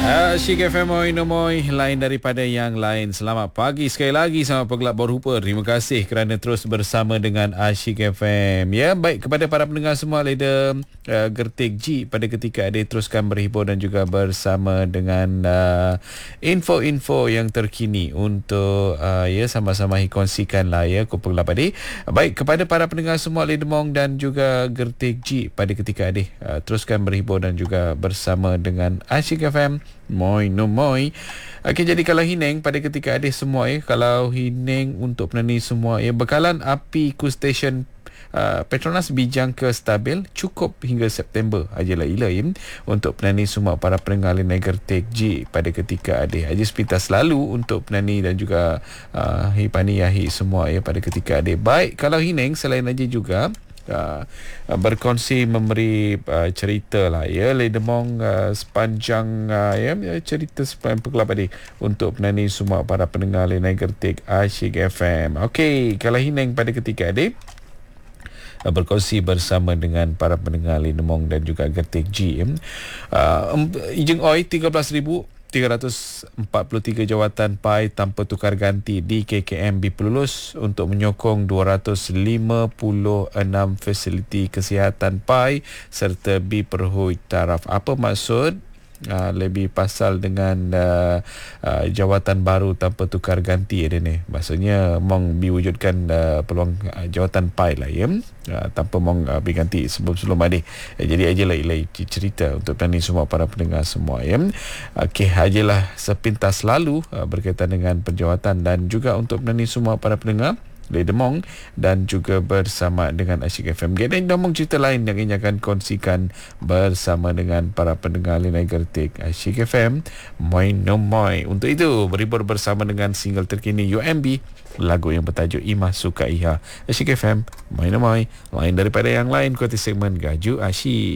Asyik FM Moy lain daripada yang lain. Selamat pagi sekali lagi sama pegelap berrupa. Terima kasih kerana terus bersama dengan Asyik FM. Ya, baik kepada para pendengar semua, Leda Gertik G pada ketika ada teruskan berhibur dan juga bersama dengan info-info yang terkini untuk ya sama-sama kongsikan lah ya Kumpul Lapadi. Baik kepada para pendengar semua, Leda Mong dan juga Gertik G pada ketika ada teruskan berhibur dan juga bersama dengan Asyik FM Moy no Moy. Okey, jadi kalau Hineng pada ketika ada semua kalau Hineng untuk penani semua bekalan api ku stesen Petronas bijangka stabil cukup hingga September ajalah untuk penani semua para pendengar Gertik G pada ketika ada aja sepintas selalu untuk penani dan juga hipani yahi semua pada ketika ada. Baik, kalau Hineng selain aja juga berkongsi memberi cerita lah Ledemong sepanjang cerita sepanjang pegelap tadi untuk penani semua para pendengar Gertik Asyik FM. Okey, kalau Hineng pada ketika adik berkongsi bersama dengan para pendengar Ledemong dan juga Gertik G. Ijeng Oi 13,343 jawatan PAI tanpa tukar ganti di KKM Pelulus untuk menyokong 256 fasiliti kesihatan PAI serta Perhui taraf. Apa maksud? Lebih pasal dengan jawatan baru tanpa tukar ganti dia ni. Maksudnya mong diwujudkan peluang jawatan PAI lah tanpa mong berganti sebelum ada. Jadi ajalah cerita untuk penani semua para pendengar semua Okey, ajalah sepintas lalu berkaitan dengan penjawatan dan juga untuk penani semua para pendengar Ledemong dan juga bersama dengan Asyik FM. Dan domong cerita lain yang ingin akan kongsikan bersama dengan para pendengar Gertik Asyik FM Moy no Moy. Untuk itu berhibur bersama dengan single terkini UMB, lagu yang bertajuk Imah Suka Iha. Asyik FM Moy no Moy, lain daripada yang lain, kuati segmen Gaju Asyik.